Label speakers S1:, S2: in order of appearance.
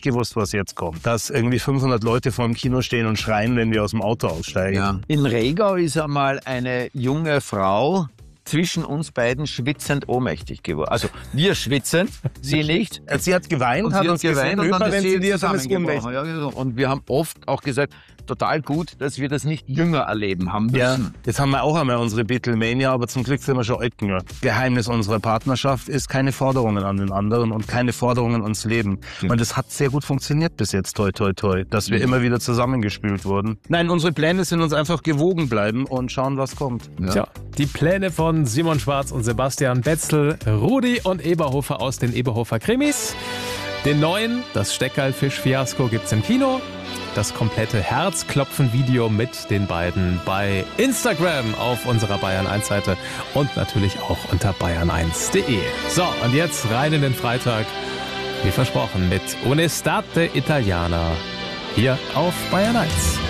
S1: gewusst, was jetzt kommt. Dass irgendwie 500 Leute vor dem Kino stehen und schreien, wenn wir aus dem Auto aussteigen.
S2: Ja. In Regau ist einmal eine junge Frau zwischen uns beiden schwitzend ohnmächtig geworden. Also wir schwitzend, sie nicht.
S1: Sie hat geweint, hat uns geweint und dann ist sie
S2: zusammengebrochen. Ja, und wir haben oft auch gesagt, total gut, dass wir das nicht jünger erleben haben müssen.
S1: Ja, jetzt haben wir auch einmal unsere Beatlemania, aber zum Glück sind wir schon alt genug. Geheimnis unserer Partnerschaft ist keine Forderungen an den anderen und keine Forderungen ans Leben.
S2: Ja.
S1: Und es hat sehr gut funktioniert bis jetzt, toi toi toi, dass wir immer wieder zusammengespült wurden. Nein, unsere Pläne sind uns einfach gewogen bleiben und schauen, was kommt.
S3: Ja. Tja, die Pläne von Simon Schwarz und Sebastian Betzel, Rudi und Eberhofer aus den Eberhofer Krimis. Den neuen, das Steckerl-Fisch-Fiasko gibt's im Kino. Das komplette Herzklopfen-Video mit den beiden bei Instagram auf unserer Bayern1-Seite und natürlich auch unter bayern1.de. So, und jetzt rein in den Freitag, wie versprochen, mit Un'estate Italiana hier auf Bayern 1.